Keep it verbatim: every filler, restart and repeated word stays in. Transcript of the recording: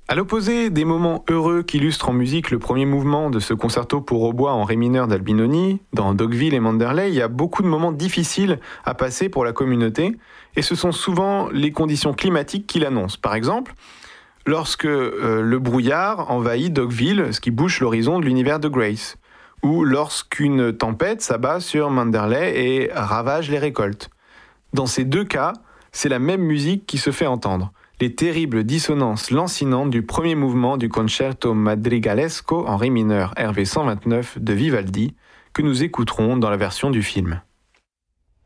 À l'opposé des moments heureux qu'illustrent en musique le premier mouvement de ce concerto pour hautbois en ré mineur d'Albinoni, dans Dogville et Manderley, il y a beaucoup de moments difficiles à passer pour la communauté, et ce sont souvent les conditions climatiques qui l'annoncent. Par exemple, lorsque euh, le brouillard envahit Dogville, ce qui bouche l'horizon de l'univers de Grace, ou lorsqu'une tempête s'abat sur Manderley et ravage les récoltes. Dans ces deux cas, c'est la même musique qui se fait entendre. Les terribles dissonances lancinantes du premier mouvement du concerto madrigalesco en ré mineur R V cent vingt-neuf de Vivaldi, que nous écouterons dans la version du film.